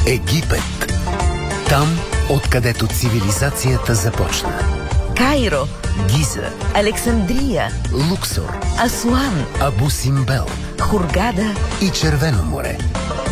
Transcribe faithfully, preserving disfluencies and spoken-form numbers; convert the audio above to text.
Египет. Там, откъдето цивилизацията започна. Кайро, Гиза, Александрия, Луксор, Асуан, Абу Симбел Хургада и Червено море.